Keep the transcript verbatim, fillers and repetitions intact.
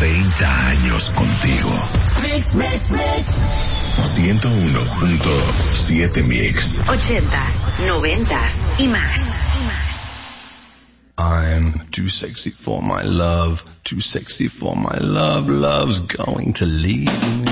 treinta años contigo. Mix, mix, mix. ciento uno punto siete Mix. Ochentas, noventas y más. I'm too sexy for my love, too sexy for my love, love's going to leave me.